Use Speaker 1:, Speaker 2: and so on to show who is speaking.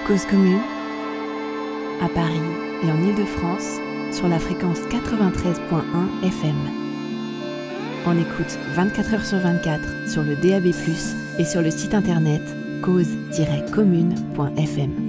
Speaker 1: Cause commune, à Paris et en Île-de-France, sur la fréquence 93.1 FM. On écoute 24 heures sur 24 sur le DAB+, et sur le site internet cause-commune.fm.